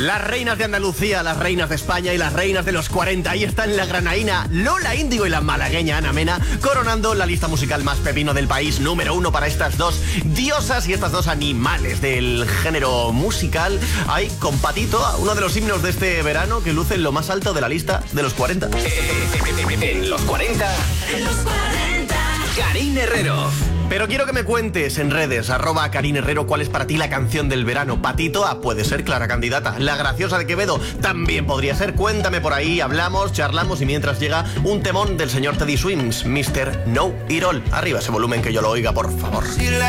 Las reinas de Andalucía, las reinas de España y las reinas de los 40. Ahí están la granaína Lola Índigo y la malagueña Ana Mena, coronando la lista musical más pepino del país. Número 1 para estas dos diosas y estas dos animales del género musical. Hay con Patito, uno de los himnos de este verano que luce en lo más alto de la lista de los 40. En los 40. En los 40. Karine Herrero. Pero quiero que me cuentes en redes, @Karine Herrero, cuál es para ti la canción del verano. Patito, puede ser clara candidata. La graciosa de Quevedo también podría ser. Cuéntame por ahí, hablamos, charlamos y mientras llega un temón del señor Teddy Swims, Mr. Know It All. Arriba ese volumen que yo lo oiga, por favor.